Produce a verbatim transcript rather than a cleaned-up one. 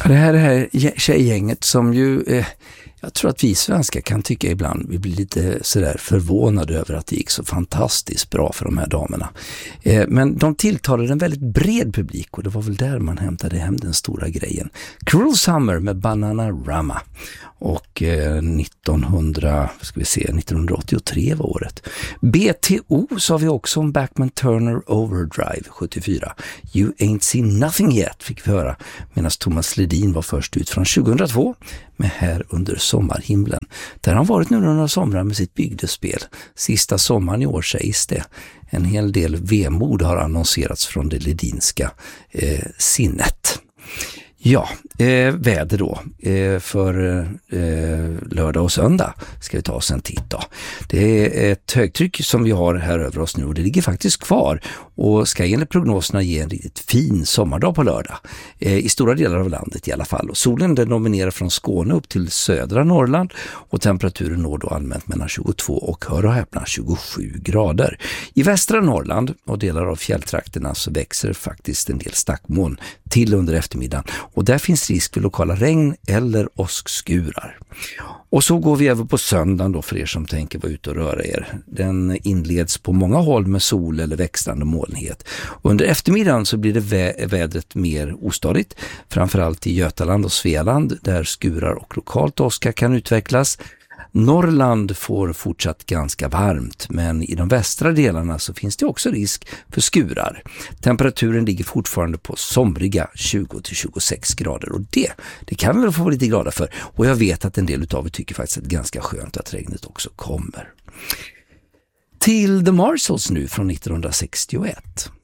Ja, det här är tjejgänget som ju, eh, jag tror att vi svenskar kan tycka ibland, vi blir lite sådär förvånade över att det gick så fantastiskt bra för de här damerna. Eh, men de tilltalade en väldigt bred publik och det var väl där man hämtade hem den stora grejen. Cruel Summer med Bananarama. Och eh, nittonhundra, ska vi se, nittonhundraåttiotre var året. B T O sa vi också om Bachman Turner Overdrive sjuttiofyra. You Ain't Seen Nothing Yet fick vi höra, medan Thomas Ledin var först ut från tjugohundratvå med Här under sommarhimlen. Där har han varit nu några somrar med sitt bygdespel. Sista sommaren i år sägs det. En hel del vemod har annonserats från det ledinska eh, sinnet. Ja, eh, väder då eh, för eh, lördag och söndag ska vi ta oss en titt då. Det är ett högtryck som vi har här över oss nu och det ligger faktiskt kvar och ska enligt prognoserna ge en riktigt fin sommardag på lördag. Eh, I stora delar av landet i alla fall. Och solen den dominerar från Skåne upp till södra Norrland och temperaturen når då allmänt mellan tjugotvå och hör och häpna tjugosju grader. I västra Norrland och delar av fjälltrakterna så växer faktiskt en del stackmoln till under eftermiddagen. Och där finns risk för lokala regn eller åskskurar. Och så går vi över på söndagen då för er som tänker vara ute och röra er. Den inleds på många håll med sol eller växlande molnighet. Och under eftermiddagen så blir det vä- vädret mer ostadigt. Framförallt i Götaland och Svealand där skurar och lokalt åska kan utvecklas. Norrland får fortsatt ganska varmt, men i de västra delarna så finns det också risk för skurar. Temperaturen ligger fortfarande på somriga tjugo till tjugosex grader och det, det kan vi väl få vara lite glada för. Och jag vet att en del utav er tycker faktiskt att det är ganska skönt att regnet också kommer. Till The Marshalls nu från nittonhundrasextioett.